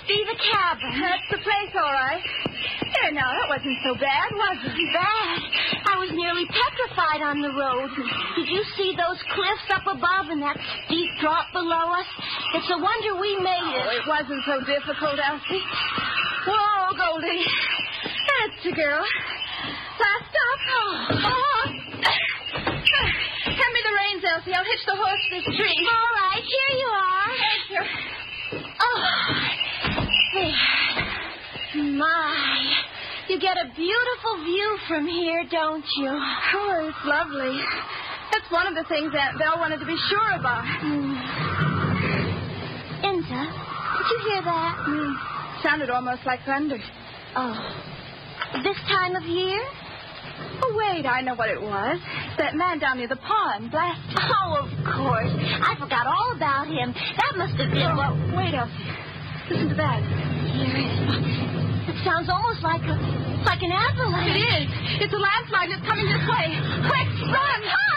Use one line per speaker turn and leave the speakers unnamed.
be the cabin.
That's the place, all right. There, now, that wasn't so bad, was it?
Bad. I was nearly petrified on the road. Did you see those cliffs up above and that steep drop below us? It's a wonder we made it.
Oh, it wasn't so difficult, Elsie. Whoa, Goldie. That's the girl. Last stop. Oh. Hand me the reins, Elsie. I'll hitch the horse to this tree.
All right, here you are.
Thank you.
Oh, there. My, you get a beautiful view from here, don't you?
Oh, it's lovely. That's one of the things Aunt Belle wanted to be sure about.
Inza, did you hear that?
Sounded almost like thunder.
Oh, this time of year?
Oh, wait, I know what it was. That man down near the pond blasting.
Oh, of course. I forgot all about him. That must have been what...
Wait, Elsie. Listen to that.
It sounds almost like an avalanche.
It is. It's a landslide that's coming this way. Quick, run!